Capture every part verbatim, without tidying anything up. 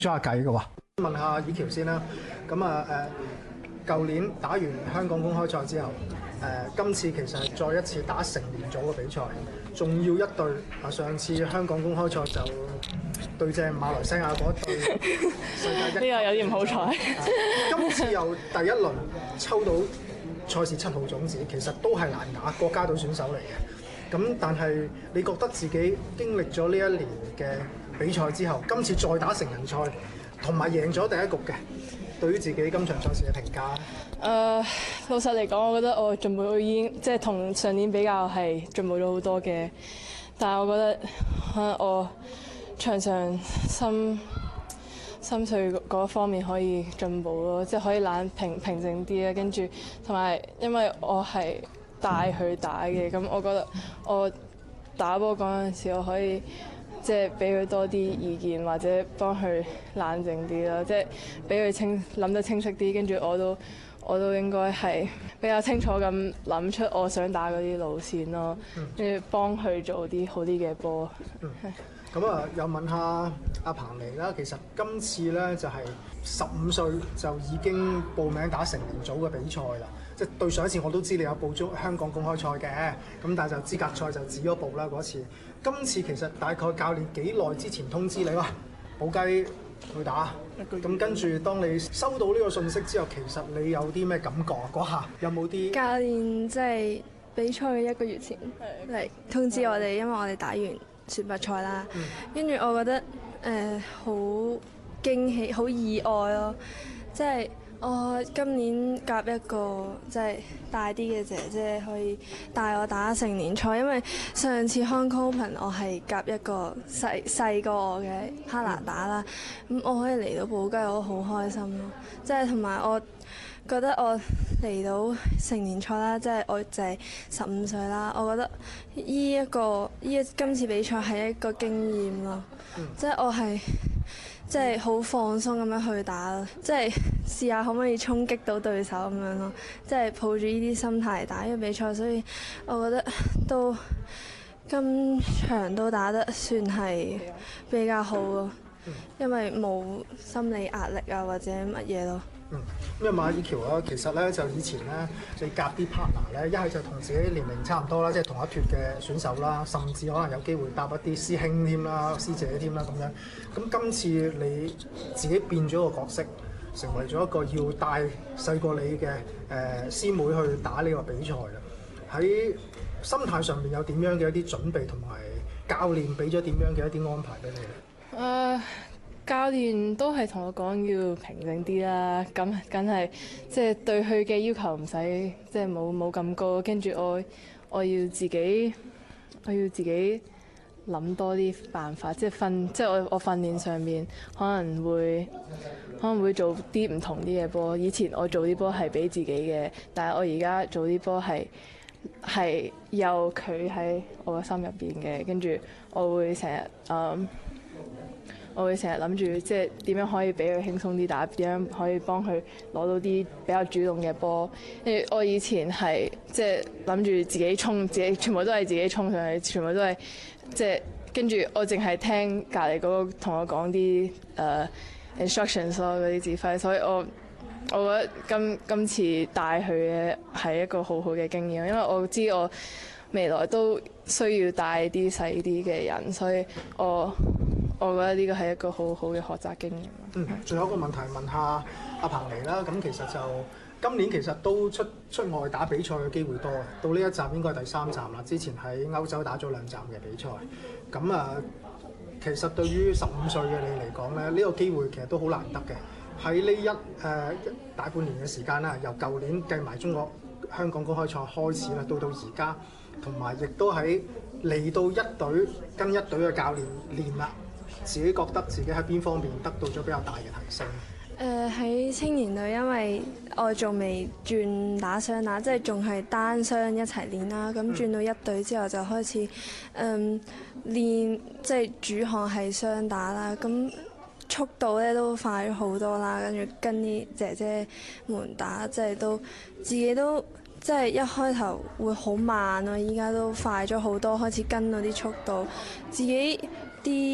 傾下偈嘅喎。問下以喬先啦，咁啊誒，舊年打完香港公開賽之後，誒、呃、今次其實係再一次打成年組嘅比賽，仲要一隊啊！上次香港公開賽就對正馬來西亞嗰隊世界一， 呢個有啲唔好彩。 今次又第一輪抽到賽事七號種子，其實都係難打國家隊選手嚟嘅。咁但係你覺得自己經歷咗呢一年嘅比賽之後，今次再打成人賽，同埋贏咗第一局嘅，對於自己今場賽事嘅評價？ 誒、uh, 老實嚟講，我覺得我進步已經即係同上年比較係進步咗好多嘅，但係我覺得可能我場上心心碎嗰方面可以進步咯，即係可以冷平平靜啲啦，跟住同埋因為我係帶佢打嘅，咁我覺得我打波嗰陣時我可以即係俾佢多啲意見，或者幫佢冷靜啲啦，即係俾佢清諗得清晰啲，跟住我都我都應該係比較清楚咁諗出我想打嗰啲路線咯，跟住幫佢做啲好啲嘅波。 咁啊，又問下阿彭妮啦。其實今次咧就係十五歲就已經報名打成年組嘅比賽啦。即係對上一次我都知你有報咗香港公開賽嘅，咁但係就資格賽就止咗步啦嗰次。今次其實大概教練幾耐之前通知你話寶雞去打？咁跟住當你收到呢個信息之後，其實你有啲咩感覺啊？嗰下有冇啲？ 教練即係比賽嘅一個月前嚟通知我哋，因為我哋打完選拔賽啦，跟住、嗯、我覺得誒好、呃、驚喜、好意外咯！即係我今年夾一個即係大啲嘅姐姐可以帶我打成年賽，因為上次 Hong Kong Open 我係夾一個細細過我嘅哈拿打啦，咁我可以嚟到寶雞，我好開心咯！即係同埋我覺得我嚟到成年賽啦，即係我就係十五歲啦。我覺得呢一個呢今次比賽係一個經驗咯，嗯、即係我係即係好放鬆咁樣去打咯，即係試下可唔可以衝擊到對手咁樣咯，即係抱住呢啲心態嚟打呢個比賽，所以我覺得都今場都打得算係比較好咯，因為冇心理壓力啊或者乜嘢咯。 嗯，咁啊馬以喬啦，其實咧就以前咧你夾啲 partner 咧，一係就同自己年齡差唔多啦，即係同一脱嘅選手啦，甚至可能有機會搭一啲師兄添啦、師姐添啦咁樣。咁今次你自己變咗個角色，成為咗一個要帶細過你嘅誒、呃、師妹去打呢個比賽啦。喺心態上面有點樣嘅一啲準備，同埋教練俾咗點樣嘅一啲安排俾你咧？誒。 Uh, 教練都係同我講要平靜啲啦，咁梗係即係對佢嘅要求唔使即係冇冇咁高，跟住我我要自己我要自己諗多啲辦法，即係訓即係我我訓練上面可能會可能會做啲唔同啲嘅波。以前我做啲波係俾自己嘅，但係我而家做啲波係係有佢喺我個心入邊嘅，跟住我會成日嗯。我會成日諗住即係點樣可以俾佢輕鬆啲打，點樣可以幫佢攞到啲比較主動嘅波。跟住我以前係即係諗住自己衝，自己全部都係自己衝上去，全部都係即係跟住我淨係聽隔離嗰個同我講啲誒 instructions 咯，嗰啲指揮。所以我我覺得今今次帶佢嘅係一個好好嘅經驗，因為我知我未來都需要帶啲細啲嘅人，所以我。我覺得呢個係一個好好嘅學習經驗。 嗯，仲有一個問題問下阿彭妮啦。咁其實就今年其實都出出外打比賽嘅機會多，到呢一站應該係第三站啦。之前喺歐洲打咗兩站嘅比賽。咁啊，其實對於十五歲嘅你嚟講咧，呢、這個機會其實都好難得嘅。喺呢一誒、呃、大半年嘅時間啦，由舊年計埋中國香港公開賽開始啦，到到而家，同埋亦都喺嚟到一隊跟一隊嘅教練練啦。自己覺得自己喺邊方面得到咗比較大嘅提升？ 誒喺、呃、青年隊，因為我仲未轉打雙打，即係仲係單雙一齊練啦。咁轉到一隊之後就開始嗯練，即係主項係雙打啦。咁速度咧都快咗好多啦，跟住跟啲姐姐們打，即係都自己都即係一開頭會好慢咯，依家都快咗好多，開始跟到啲速度，自己啲。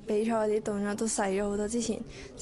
比賽嗰啲動作都細咗好多，之前